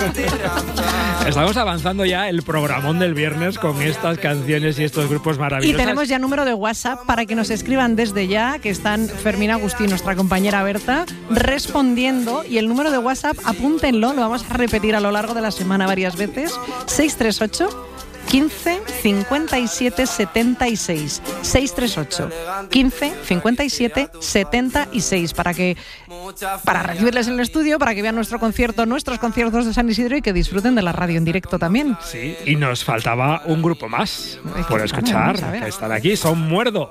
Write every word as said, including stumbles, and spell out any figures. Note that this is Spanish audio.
Estamos avanzando ya el programón del viernes con estas canciones y estos grupos maravillosos. Y tenemos ya número de WhatsApp para que nos escriban desde ya, que están Fermín Agustín, nuestra compañera Berta, respondiendo. Y el número de WhatsApp, apúntenlo, lo vamos a repetir a lo largo de la semana varias veces. seis tres ocho, quince, cincuenta y siete, setenta y seis. seis tres ocho, quince, cincuenta y siete, setenta y seis. Para que para recibirles en el estudio, para que vean nuestro concierto, nuestros conciertos de San Isidro y que disfruten de la radio en directo también. Sí, y nos faltaba un grupo más por escuchar, que están aquí, son Muerdo.